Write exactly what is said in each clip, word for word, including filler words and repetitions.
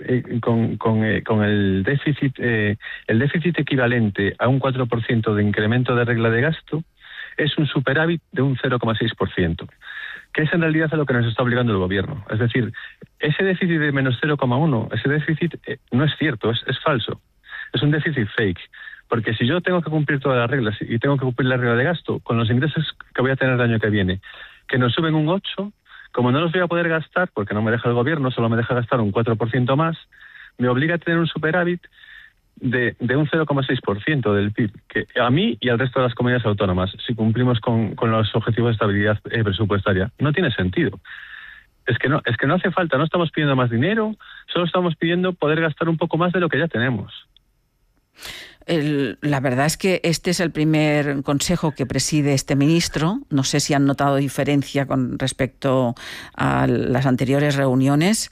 eh, con, con, eh, con el déficit, eh, el déficit equivalente a un cuatro por ciento de incremento de regla de gasto es un superávit de un cero coma seis por ciento, que es en realidad a lo que nos está obligando el gobierno. Es decir, ese déficit de menos cero coma uno, ese déficit eh, no es cierto, es, es falso. Es un déficit fake. Porque si yo tengo que cumplir todas las reglas y tengo que cumplir la regla de gasto con los ingresos que voy a tener el año que viene, que nos suben un ocho, como no los voy a poder gastar, porque no me deja el gobierno, solo me deja gastar un cuatro por ciento más, me obliga a tener un superávit de, de un cero coma seis por ciento del P I B, que a mí y al resto de las comunidades autónomas, si cumplimos con, con los objetivos de estabilidad eh, presupuestaria. No tiene sentido. Es que no, es que no hace falta, no estamos pidiendo más dinero, solo estamos pidiendo poder gastar un poco más de lo que ya tenemos. El, la verdad es que este es el primer consejo que preside este ministro. No sé si han notado diferencia con respecto a las anteriores reuniones.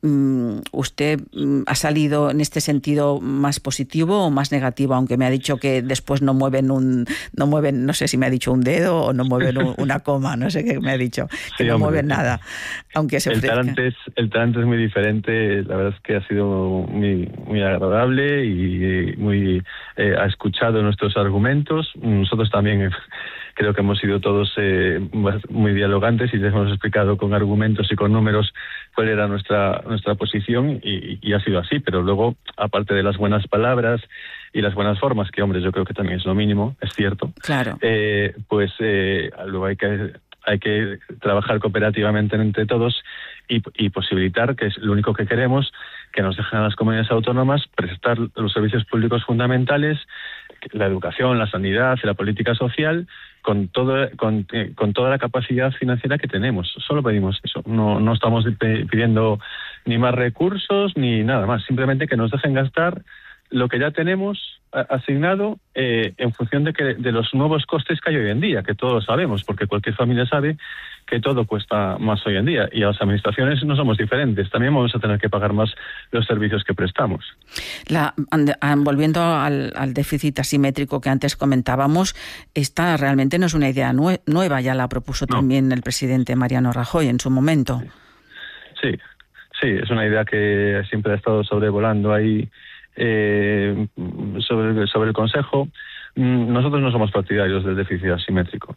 ¿Usted ha salido en este sentido más positivo o más negativo? Aunque me ha dicho que después no mueven un, no mueven, no sé si me ha dicho un dedo o no mueven un, una coma, no sé qué me ha dicho, que sí, no hombre, mueven nada, aunque se el ofrezca. talante es, el talante es muy diferente. La verdad es que ha sido muy, muy agradable y muy eh, ha escuchado nuestros argumentos. Nosotros también creo que hemos sido todos eh, muy dialogantes y les hemos explicado con argumentos y con números cuál era nuestra nuestra posición y, y ha sido así. Pero luego, aparte de las buenas palabras y las buenas formas, que hombre, yo creo que también es lo mínimo, es cierto. Claro. Eh, pues eh, luego hay que hay que trabajar cooperativamente entre todos y, y posibilitar, que es lo único que queremos, que nos dejen a las comunidades autónomas prestar los servicios públicos fundamentales, la educación, la sanidad, la política social, con todo, con, eh, con toda la capacidad financiera que tenemos. Solo pedimos eso. No, no estamos pidiendo ni más recursos ni nada más. Simplemente que nos dejen gastar lo que ya tenemos asignado eh, en función de que de los nuevos costes que hay hoy en día, que todos sabemos, porque cualquier familia sabe que todo cuesta más hoy en día, y a las administraciones no somos diferentes, también vamos a tener que pagar más los servicios que prestamos. La, volviendo al, al déficit asimétrico que antes comentábamos, esta realmente no es una idea nue- nueva, ya la propuso no. también el presidente Mariano Rajoy en su momento. Sí, sí, es una idea que siempre ha estado sobrevolando ahí Eh, sobre, sobre el Consejo. Nosotros no somos partidarios del déficit asimétrico.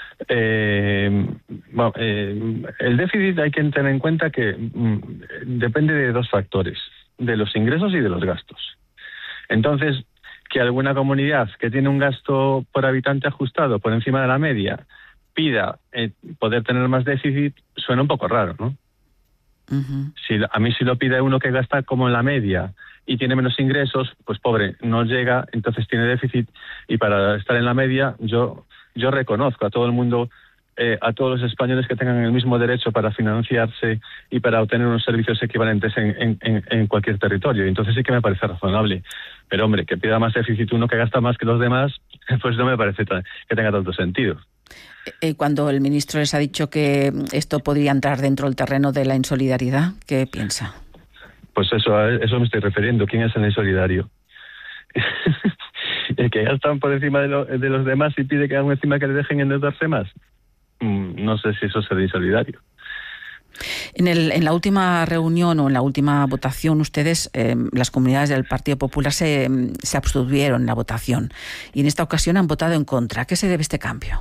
Eh, bueno, eh, el déficit hay que tener en cuenta que mm, depende de dos factores, de los ingresos y de los gastos. Entonces, que alguna comunidad que tiene un gasto por habitante ajustado por encima de la media pida eh, poder tener más déficit, suena un poco raro, ¿no? Uh-huh. Si a mí si lo pide uno que gasta como en la media y tiene menos ingresos, pues pobre, no llega, entonces tiene déficit, y para estar en la media yo yo reconozco a todo el mundo, eh, a todos los españoles que tengan el mismo derecho para financiarse y para obtener unos servicios equivalentes en, en, en, en cualquier territorio. Entonces sí que me parece razonable. Pero hombre, que pida más déficit uno que gasta más que los demás, pues no me parece tan, que tenga tanto sentido. Cuando el ministro les ha dicho que esto podría entrar dentro del terreno de la insolidaridad, ¿qué piensa? Pues eso, a eso me estoy refiriendo. ¿Quién es el insolidario? ¿El que gastan por encima de, lo, de los demás y pide que hagan encima que le dejen endeudarse más? Mm, no sé si eso será insolidario. En, el, en la última reunión o en la última votación, ustedes, eh, las comunidades del Partido Popular, se, se abstuvieron en la votación. Y en esta ocasión han votado en contra. ¿A qué se debe este cambio?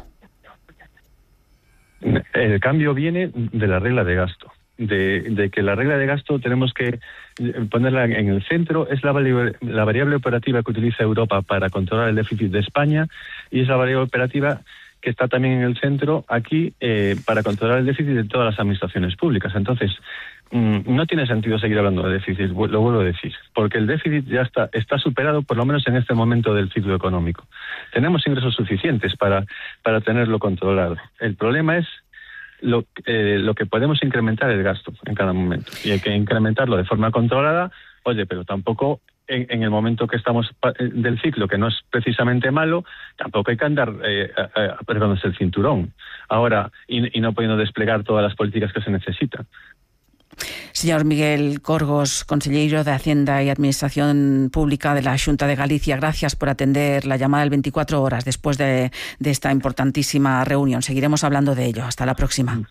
El cambio viene de la regla de gasto. De, de que la regla de gasto tenemos que ponerla en el centro. Es la variable, la variable operativa que utiliza Europa para controlar el déficit de España, y es la variable operativa que está también en el centro aquí eh, para controlar el déficit de todas las administraciones públicas. Entonces, mmm, no tiene sentido seguir hablando de déficit, lo vuelvo a decir, porque el déficit ya está, está superado, por lo menos en este momento del ciclo económico. Tenemos ingresos suficientes para, para tenerlo controlado. El problema es Lo, eh, lo que podemos incrementar el gasto en cada momento, y hay que incrementarlo de forma controlada. Oye, pero tampoco en, en el momento que estamos del ciclo, que no es precisamente malo, tampoco hay que andar eh, apretándose el cinturón ahora y, y no pudiendo desplegar todas las políticas que se necesitan. Señor Miguel Corgos, consellero de Hacienda y Administración Pública de la Xunta de Galicia, gracias por atender la llamada del veinticuatro horas después de, de esta importantísima reunión. Seguiremos hablando de ello. Hasta la próxima.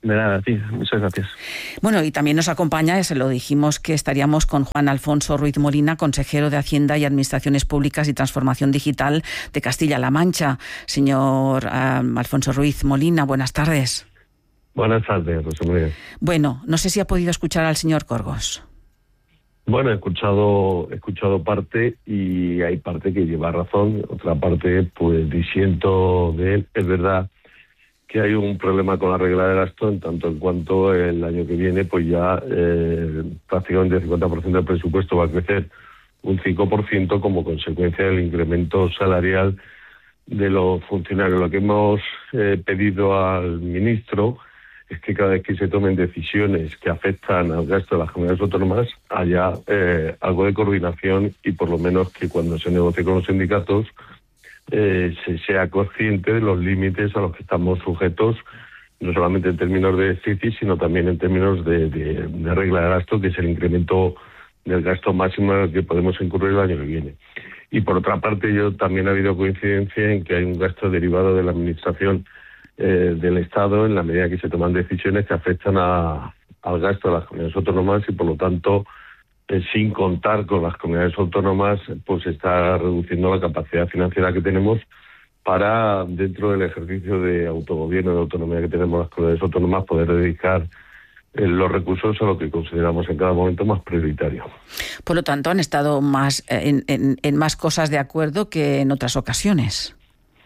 De nada, a ti. Muchas gracias. Bueno, y también nos acompaña, se lo dijimos, que estaríamos con Juan Alfonso Ruiz Molina, consejero de Hacienda y Administraciones Públicas y Transformación Digital de Castilla-La Mancha. Señor um, Alfonso Ruiz Molina, buenas tardes. Buenas tardes, José María. Bueno, no sé si ha podido escuchar al señor Corgos. Bueno, he escuchado, he escuchado parte y hay parte que lleva razón, otra parte pues disiento de él. Es verdad que hay un problema con la regla de gasto en tanto en cuanto el año que viene pues ya eh, prácticamente el cincuenta por ciento del presupuesto va a crecer un cinco por ciento como consecuencia del incremento salarial de los funcionarios. Lo que hemos eh, pedido al ministro es que cada vez que se tomen decisiones que afectan al gasto de las comunidades autónomas haya eh, algo de coordinación y por lo menos que cuando se negocie con los sindicatos eh, se sea consciente de los límites a los que estamos sujetos, no solamente en términos de déficit, sino también en términos de, de, de regla de gasto, que es el incremento del gasto máximo al que podemos incurrir el año que viene. Y por otra parte, yo también ha habido coincidencia en que hay un gasto derivado de la administración Eh, del Estado en la medida que se toman decisiones que afectan a, al gasto de las comunidades autónomas y por lo tanto eh, sin contar con las comunidades autónomas pues se está reduciendo la capacidad financiera que tenemos para dentro del ejercicio de autogobierno, de autonomía que tenemos las comunidades autónomas, poder dedicar eh, los recursos a lo que consideramos en cada momento más prioritario. Por lo tanto, han estado más en, en, en más cosas de acuerdo que en otras ocasiones.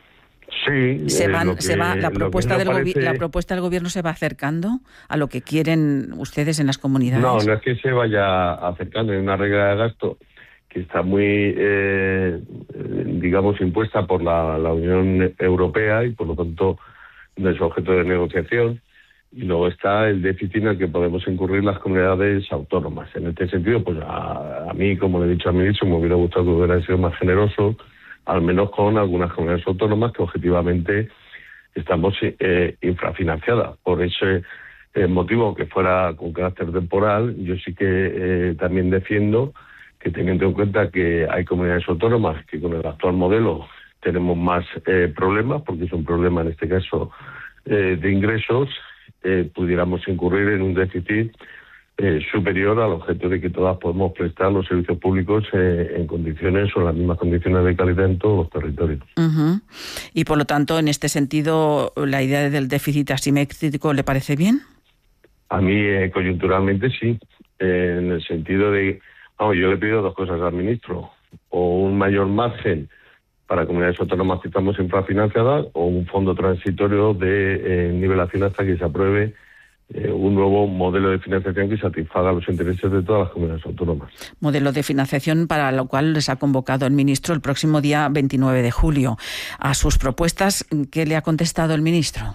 Sí, se van, eh, que, se va la propuesta no del parece... la propuesta del gobierno se va acercando a lo que quieren ustedes en las comunidades. No, no es que se vaya acercando, hay una regla de gasto que está muy, eh, digamos, impuesta por la, la Unión Europea y por lo tanto no es objeto de negociación. Y luego está el déficit en el que podemos incurrir las comunidades autónomas. En este sentido, pues a, a mí, como le he dicho al ministro, me hubiera gustado que hubiera sido más generoso, al menos con algunas comunidades autónomas que objetivamente estamos eh, infrafinanciadas. Por ese eh, motivo, que fuera con carácter temporal, yo sí que eh, también defiendo que, teniendo en cuenta que hay comunidades autónomas que con el actual modelo tenemos más eh, problemas, porque es un problema en este caso eh, de ingresos, eh, pudiéramos incurrir en un déficit Eh, superior al objeto de que todas podemos prestar los servicios públicos eh, en condiciones o en las mismas condiciones de calidad en todos los territorios. Uh-huh. Y por lo tanto, en este sentido, ¿la idea del déficit asimétrico le parece bien? A mí, eh, coyunturalmente, sí. Eh, en el sentido de... Vamos, yo le pido dos cosas al ministro. O un mayor margen para comunidades autónomas que estamos infrafinanciadas o un fondo transitorio de eh, nivelación hasta que se apruebe Eh, un nuevo modelo de financiación que satisfaga los intereses de todas las comunidades autónomas. Modelo de financiación para lo cual les ha convocado el ministro el próximo día veintinueve de julio. A sus propuestas, ¿qué le ha contestado el ministro?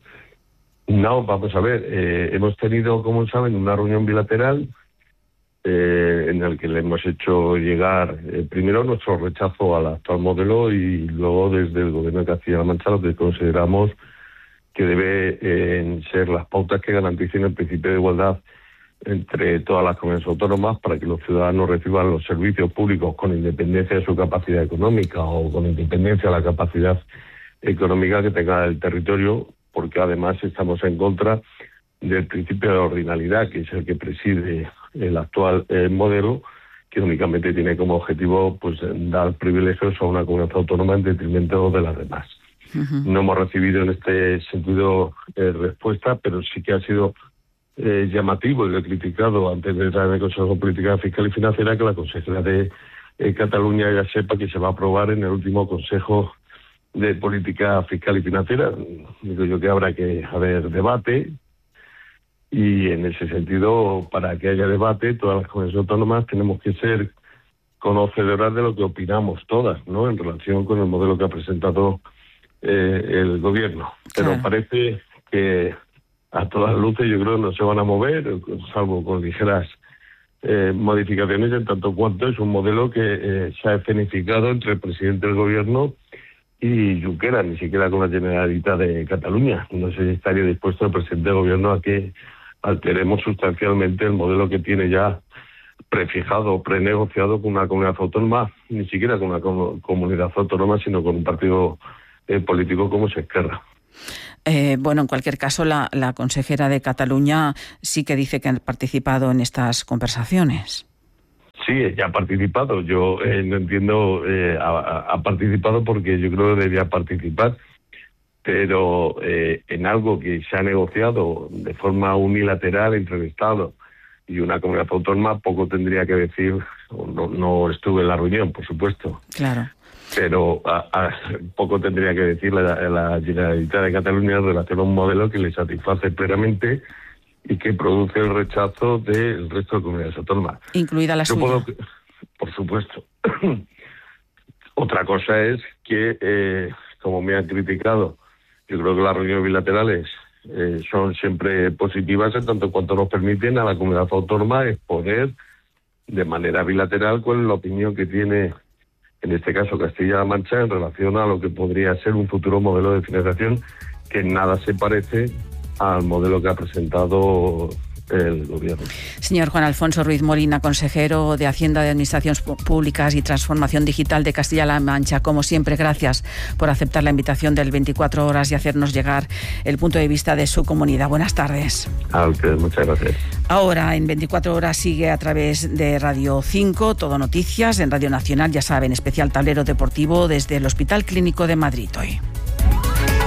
No, vamos a ver, eh, hemos tenido, como saben, una reunión bilateral eh, en la que le hemos hecho llegar eh, primero nuestro rechazo al actual modelo y luego desde el Gobierno de Castilla-La Mancha lo que consideramos que debe eh, ser las pautas que garanticen el principio de igualdad entre todas las comunidades autónomas para que los ciudadanos reciban los servicios públicos con independencia de su capacidad económica o con independencia de la capacidad económica que tenga el territorio, porque además estamos en contra del principio de ordinalidad, que es el que preside el actual eh, modelo, que únicamente tiene como objetivo pues dar privilegios a una comunidad autónoma en detrimento de las demás. Uh-huh. No hemos recibido en este sentido eh, respuesta, pero sí que ha sido eh, llamativo y lo he criticado antes de entrar en el Consejo de Política Fiscal y Financiera que la consejera de eh, Cataluña ya sepa que se va a aprobar en el último Consejo de Política Fiscal y Financiera. Digo yo que habrá que haber debate y en ese sentido, para que haya debate, todas las comunidades autónomas tenemos que ser conocedoras de lo que opinamos todas, ¿no?, en relación con el modelo que ha presentado Eh, el gobierno, pero claro, parece que a todas luces yo creo no se van a mover, salvo con ligeras eh, modificaciones, en tanto cuanto es un modelo que eh, se ha escenificado entre el presidente del gobierno y Junqueras, ni siquiera con la Generalitat de Cataluña. No sé si estaría dispuesto el presidente del gobierno a que alteremos sustancialmente el modelo que tiene ya prefijado, prenegociado con una comunidad autónoma, ni siquiera con una com- comunidad autónoma, sino con un partido Eh, político como se Esquerra. Eh, bueno, en cualquier caso, la, la consejera de Cataluña sí que dice que ha participado en estas conversaciones. Sí, ella ha participado. Yo eh, no entiendo, eh, ha, ha participado porque yo creo que debía participar, pero eh, en algo que se ha negociado de forma unilateral entre el Estado y una comunidad autónoma, poco tendría que decir. No, no estuve en la reunión, por supuesto. Claro. Pero a, a, poco tendría que decir la, la Generalitat de Cataluña en relación a un modelo que le satisface plenamente y que produce el rechazo del resto de comunidades autónomas. Incluida la Yo suya. puedo, por supuesto. Otra cosa es que, eh, como me han criticado, yo creo que las reuniones bilaterales eh, son siempre positivas en tanto cuanto nos permiten a la comunidad autónoma exponer de manera bilateral cuál es la opinión que tiene, en este caso Castilla-La Mancha, en relación a lo que podría ser un futuro modelo de financiación que en nada se parece al modelo que ha presentado el gobierno. Señor Juan Alfonso Ruiz Molina, consejero de Hacienda, de Administraciones Públicas y Transformación Digital de Castilla-La Mancha, como siempre, gracias por aceptar la invitación del veinticuatro horas y hacernos llegar el punto de vista de su comunidad. Buenas tardes. A ustedes, muchas gracias. Ahora, en veinticuatro horas, sigue a través de Radio cinco, Todo Noticias, en Radio Nacional, ya saben, especial tablero deportivo desde el Hospital Clínico de Madrid hoy.